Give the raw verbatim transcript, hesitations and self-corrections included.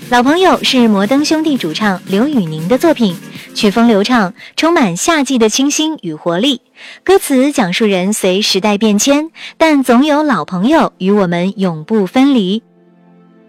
老朋友是摩登兄弟主唱刘宇宁的作品，曲风流畅，充满夏季的清新与活力。歌词讲述人随时代变迁，但总有老朋友与我们永不分离。